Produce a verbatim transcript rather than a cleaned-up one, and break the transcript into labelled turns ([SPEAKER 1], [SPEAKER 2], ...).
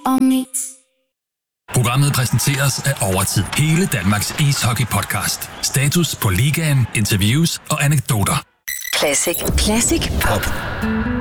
[SPEAKER 1] og Meet.
[SPEAKER 2] Programmet præsenteres af Overtid. Hele Danmarks ishockey-podcast. Status på ligaen, interviews og anekdoter.
[SPEAKER 1] Classic. Classic Pop.